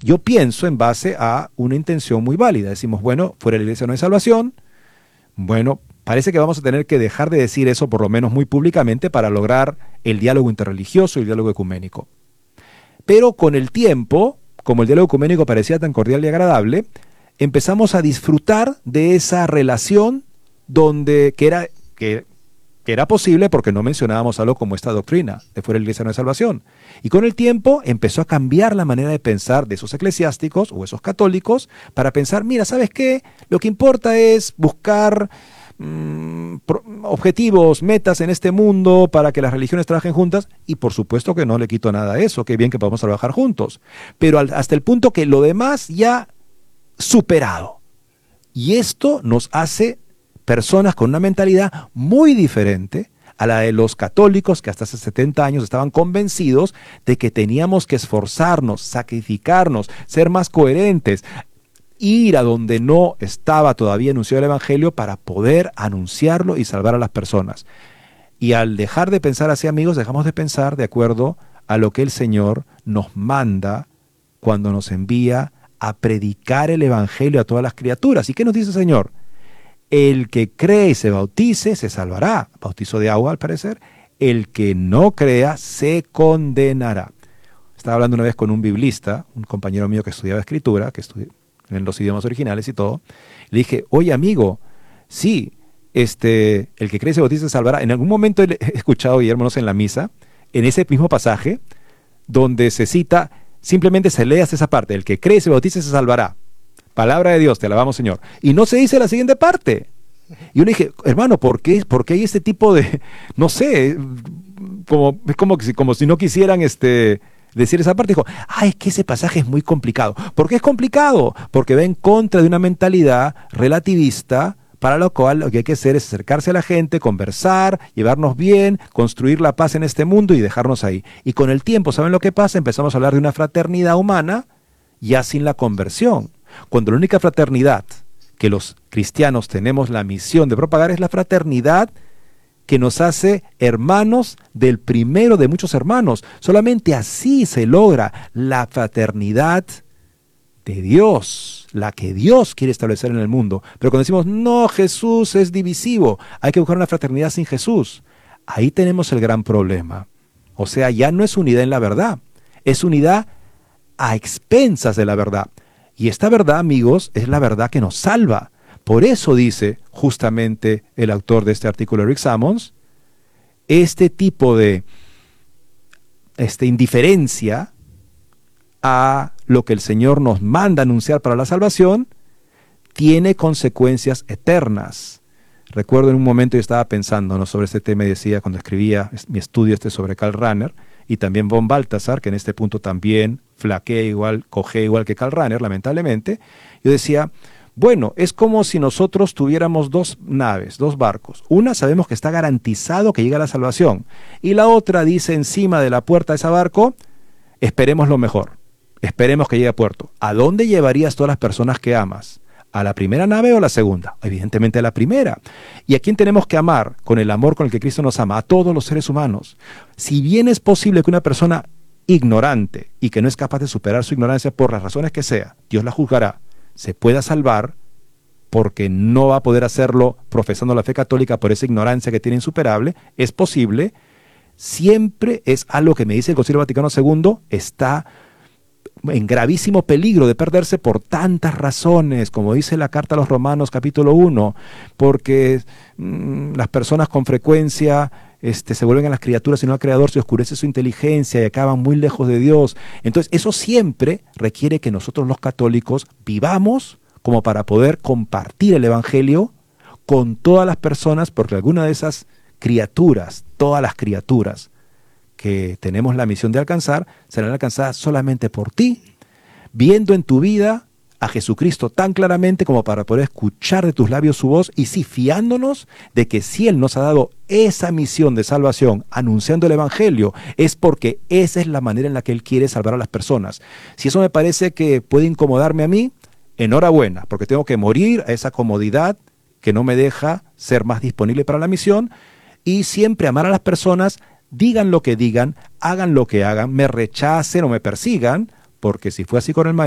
yo pienso en base a una intención muy válida. Decimos, bueno, fuera de la iglesia no hay salvación. Bueno, parece que vamos a tener que dejar de decir eso, por lo menos muy públicamente, para lograr el diálogo interreligioso y el diálogo ecuménico. Pero con el tiempo, como el diálogo ecuménico parecía tan cordial y agradable, empezamos a disfrutar de esa relación que era posible porque no mencionábamos algo como esta doctrina de fuera de la iglesia no hay salvación. Y con el tiempo empezó a cambiar la manera de pensar de esos eclesiásticos o esos católicos para pensar, mira, ¿sabes qué? Lo que importa es buscar objetivos, metas en este mundo para que las religiones trabajen juntas, y por supuesto que no le quito nada a eso, qué bien que podamos trabajar juntos, pero hasta el punto que lo demás ya superado. Y esto nos hace personas con una mentalidad muy diferente a la de los católicos que hasta hace 70 años estaban convencidos de que teníamos que esforzarnos, sacrificarnos, ser más coherentes, ir a donde no estaba todavía anunciado el Evangelio para poder anunciarlo y salvar a las personas. Y al dejar de pensar así, amigos, dejamos de pensar de acuerdo a lo que el Señor nos manda cuando nos envía a predicar el Evangelio a todas las criaturas. ¿Y qué nos dice el Señor? El que cree y se bautice se salvará. Bautizo de agua, al parecer. El que no crea se condenará. Estaba hablando una vez con un biblista, un compañero mío que estudiaba escritura, que estudió en los idiomas originales y todo. Le dije, oye amigo, sí, el que cree y se bautice se salvará. En algún momento he escuchado, Guillermo, no sé, en la misa, en ese mismo pasaje, donde se cita, simplemente se lee hasta esa parte, el que cree y se bautice se salvará. Palabra de Dios, te alabamos, Señor. Y no se dice la siguiente parte. Y yo le dije, hermano, ¿por qué hay este tipo de, no sé, es como si no quisieran decir esa parte? Dijo, es que ese pasaje es muy complicado. ¿Por qué es complicado? Porque va en contra de una mentalidad relativista, para lo cual lo que hay que hacer es acercarse a la gente, conversar, llevarnos bien, construir la paz en este mundo y dejarnos ahí. Y con el tiempo, ¿saben lo que pasa? Empezamos a hablar de una fraternidad humana ya sin la conversión. Cuando la única fraternidad que los cristianos tenemos la misión de propagar es la fraternidad que nos hace hermanos del primero de muchos hermanos. Solamente así se logra la fraternidad de Dios, la que Dios quiere establecer en el mundo. Pero cuando decimos, no, Jesús es divisivo, hay que buscar una fraternidad sin Jesús, ahí tenemos el gran problema. O sea, ya no es unidad en la verdad, es unidad a expensas de la verdad. Y esta verdad, amigos, es la verdad que nos salva. Por eso dice justamente el autor de este artículo, Rick Sammons, este tipo de indiferencia a lo que el Señor nos manda anunciar para la salvación tiene consecuencias eternas. Recuerdo en un momento yo estaba pensando sobre este tema y decía, cuando escribía mi estudio sobre Karl Rahner, y también von Balthasar, que en este punto también cojea igual que Karl Rahner, lamentablemente, yo decía, bueno, es como si nosotros tuviéramos dos naves, dos barcos. Una sabemos que está garantizado que llega a la salvación, y la otra dice encima de la puerta de ese barco, esperemos lo mejor, esperemos que llegue a puerto. ¿A dónde llevarías todas las personas que amas? ¿A la primera nave o a la segunda? Evidentemente a la primera. ¿Y a quién tenemos que amar con el amor con el que Cristo nos ama? A todos los seres humanos. Si bien es posible que una persona ignorante y que no es capaz de superar su ignorancia por las razones que sea, Dios la juzgará, se pueda salvar porque no va a poder hacerlo profesando la fe católica por esa ignorancia que tiene insuperable, es posible, siempre es algo que me dice el Concilio Vaticano II, está en gravísimo peligro de perderse por tantas razones, como dice la carta a los Romanos capítulo 1, porque las personas con frecuencia se vuelven a las criaturas y no al Creador, se oscurece su inteligencia y acaban muy lejos de Dios. Entonces eso siempre requiere que nosotros los católicos vivamos como para poder compartir el Evangelio con todas las personas, porque alguna de esas criaturas, todas las criaturas que tenemos la misión de alcanzar, serán alcanzadas solamente por ti, viendo en tu vida a Jesucristo tan claramente como para poder escuchar de tus labios su voz, y sí, fiándonos de que si Él nos ha dado esa misión de salvación, anunciando el Evangelio, es porque esa es la manera en la que Él quiere salvar a las personas. Si eso me parece que puede incomodarme a mí, enhorabuena, porque tengo que morir a esa comodidad que no me deja ser más disponible para la misión, y siempre amar a las personas, digan lo que digan, hagan lo que hagan, me rechacen o me persigan, porque si fue así con el maestro,